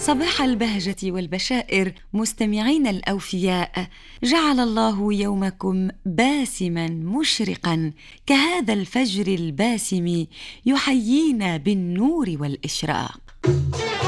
صباح البهجة والبشائر مستمعين الأوفياء، جعل الله يومكم باسما مشرقا كهذا الفجر الباسم يحيينا بالنور والإشراق.